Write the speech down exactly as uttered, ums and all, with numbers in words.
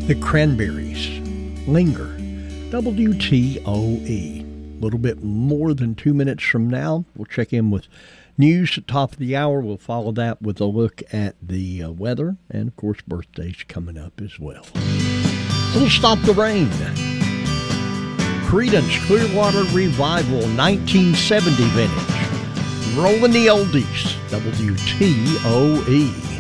The Cranberries, Linger, W T O E. A little bit more than two minutes from now, we'll check in with news at the top of the hour. We'll follow that with a look at the uh, weather, and of course birthdays coming up as well. We'll stop the rain. Creedence Clearwater Revival nineteen seventy vintage. Rolling the oldies, W T O E.